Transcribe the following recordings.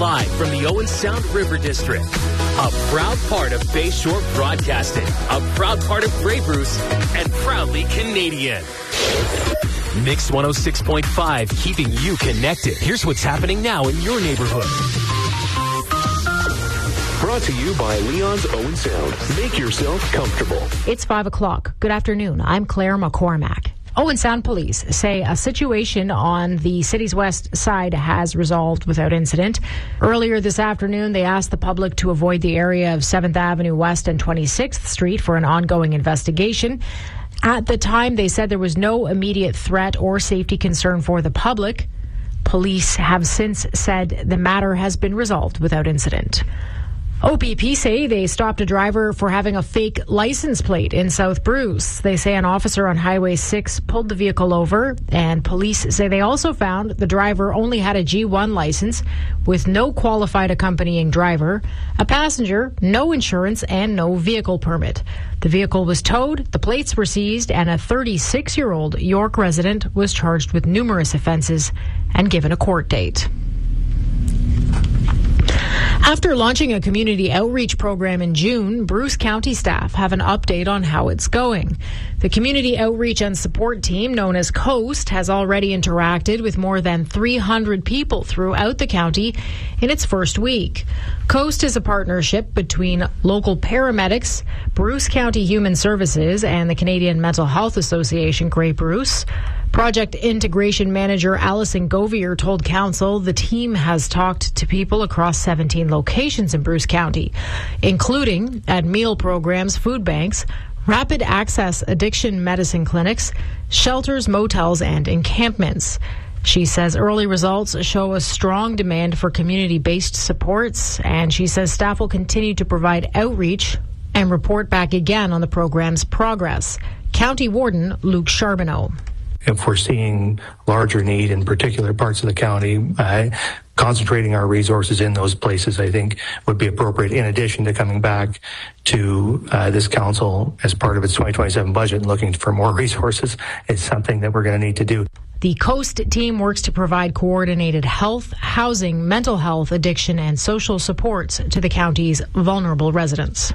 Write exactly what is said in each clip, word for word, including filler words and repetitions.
live from the Owen Sound River District. A proud part of Bayshore Broadcasting, a proud part of Grey Bruce, and proudly Canadian. Mix one oh six point five, keeping you connected. Here's what's happening now in your neighborhood. Brought to you by Leon's Owen Sound. Make yourself comfortable. It's five o'clock. Good afternoon. I'm Claire McCormack. Owen Sound Police say a situation on the city's west side has resolved without incident. Earlier this afternoon, they asked the public to avoid the area of seventh Avenue West and twenty-sixth Street for an ongoing investigation. At the time, they said there was no immediate threat or safety concern for the public. Police have since said the matter has been resolved without incident. O P P say they stopped a driver for having a fake license plate in South Bruce. They say an officer on Highway six pulled the vehicle over, and police say they also found the driver only had a G one license with no qualified accompanying driver, a passenger, no insurance, and no vehicle permit. The vehicle was towed, the plates were seized, and a thirty-six-year-old York resident was charged with numerous offenses and given a court date. After launching a community outreach program in June, Bruce County staff have an update on how it's going. The Community Outreach and Support Team, known as COAST, has already interacted with more than three hundred people throughout the county in its first week. COAST is a partnership between local paramedics, Bruce County Human Services, and the Canadian Mental Health Association, Grey Bruce. Project Integration Manager Alison Govier told Council the team has talked to people across seventeen locations in Bruce County, including at meal programs, food banks, rapid access addiction medicine clinics, shelters, motels, and encampments. She says early results show a strong demand for community-based supports, and she says staff will continue to provide outreach and report back again on the program's progress. County Warden Luke Charbonneau. If we're seeing larger need in particular parts of the county, uh, concentrating our resources in those places, I think, would be appropriate, in addition to coming back to uh, this council as part of its twenty twenty-seven budget and looking for more resources. It's something that we're going to need to do. The COAST team works to provide coordinated health, housing, mental health, addiction, and social supports to the county's vulnerable residents.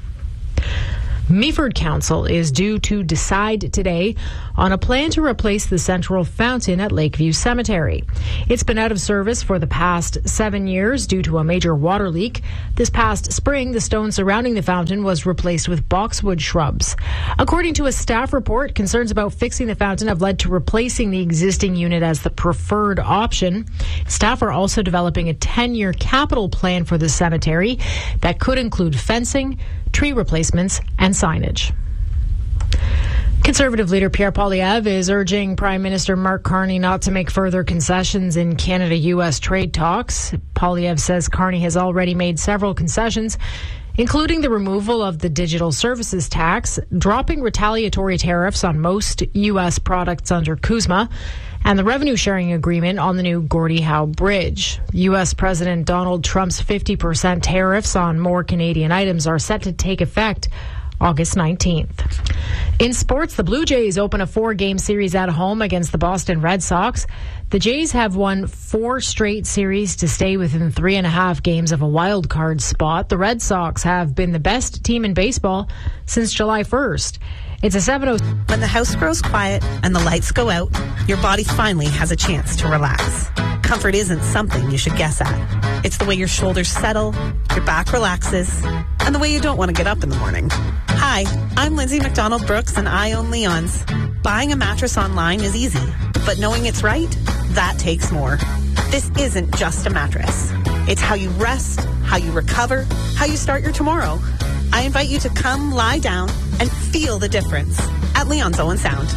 Meaford Council is due to decide today on a plan to replace the central fountain at Lakeview Cemetery. It's been out of service for the past seven years due to a major water leak. This past spring, the stone surrounding the fountain was replaced with boxwood shrubs. According to a staff report, concerns about fixing the fountain have led to replacing the existing unit as the preferred option. Staff are also developing a ten-year capital plan for the cemetery that could include fencing, tree replacements, and signage. Conservative leader Pierre Poilievre is urging Prime Minister Mark Carney not to make further concessions in Canada-U S trade talks. Poilievre says Carney has already made several concessions, including the removal of the digital services tax, dropping retaliatory tariffs on most U S products under CUSMA, and the revenue-sharing agreement on the new Gordie Howe Bridge. U S President Donald Trump's fifty percent tariffs on more Canadian items are set to take effect August nineteenth. In sports, the Blue Jays open a four-game series at home against the Boston Red Sox. The Jays have won four straight series to stay within three and a half games of a wild card spot. The Red Sox have been the best team in baseball since July first. It's a seven oh. When the house grows quiet and the lights go out, your body finally has a chance to relax. Comfort isn't something you should guess at. It's the way your shoulders settle, your back relaxes, and the way you don't want to get up in the morning. Hi, I'm Lindsay McDonald Brooks, and I own Leon's. Buying a mattress online is easy, but knowing it's right, that takes more. This isn't just a mattress. It's how you rest, how you recover, how you start your tomorrow. I invite you to come lie down and feel the difference at Leon's Owen Sound.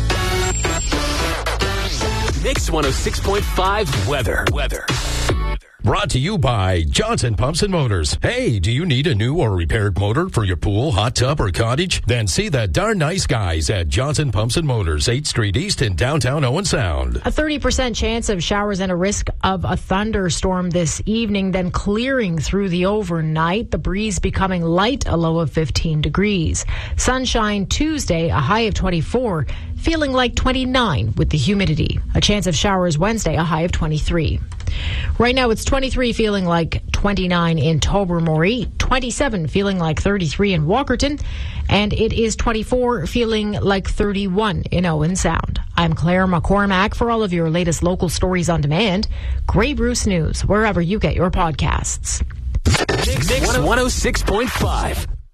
Mix one oh six point five weather. Weather. Brought to you by Johnson Pumps and Motors. Hey, do you need a new or repaired motor for your pool, hot tub, or cottage? Then see the darn nice guys at Johnson Pumps and Motors, eighth Street East in downtown Owen Sound. A thirty percent chance of showers and a risk of a thunderstorm this evening, then clearing through the overnight. The breeze becoming light, a low of fifteen degrees. Sunshine Tuesday, a high of twenty-four. feeling like twenty-nine with the humidity. A chance of showers Wednesday, a high of twenty-three. Right now it's twenty-three, feeling like twenty-nine in Tobermory, twenty-seven, feeling like thirty-three in Walkerton, and it is twenty-four, feeling like thirty-one in Owen Sound. I'm Claire McCormack. For all of your latest local stories on demand, Grey Bruce News, wherever you get your podcasts. Mix one oh six point five.